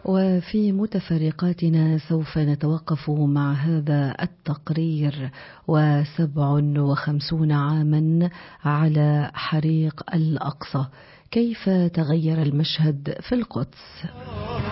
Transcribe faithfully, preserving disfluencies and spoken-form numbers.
وفي متفرقاتنا سوف نتوقف مع هذا التقرير. وسبع وخمسون عاما على حريق الأقصى، كيف تغير المشهد في القدس؟